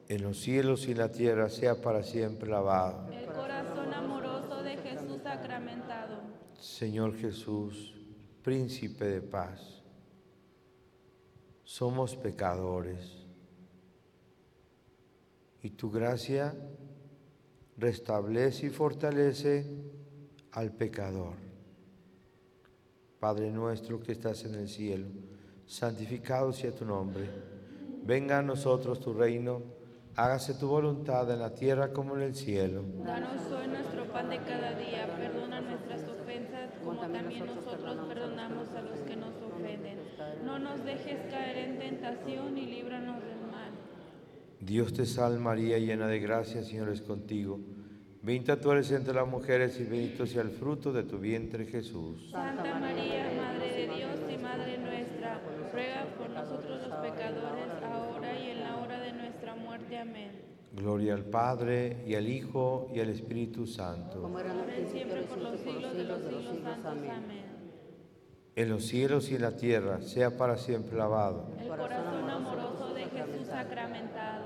en los cielos y la tierra, sea para siempre alabado. El corazón amoroso de Jesús sacramentado. Señor Jesús, príncipe de paz, somos pecadores y tu gracia restablece y fortalece al pecador. Padre nuestro que estás en el cielo, santificado sea tu nombre. Venga a nosotros tu reino, hágase tu voluntad en la tierra como en el cielo. Danos hoy nuestro pan de cada día, perdona nuestras ofensas como también nosotros perdonamos a los que nos ofenden. No nos dejes caer en tentación y líbranos del mal. Dios te salve María, llena de gracia, el Señor es contigo. Bendita tú eres entre las mujeres y bendito sea el fruto de tu vientre Jesús. Santa María, Madre de Dios y Madre nuestra, ruega por nosotros los pecadores, ahora y en la hora de nuestra muerte. Amén. Gloria al Padre, y al Hijo, y al Espíritu Santo. Como era en el principio, siempre, por los siglos de los siglos santos. Amén. En los cielos y en la tierra, sea para siempre alabado. El corazón amoroso de Jesús sacramentado.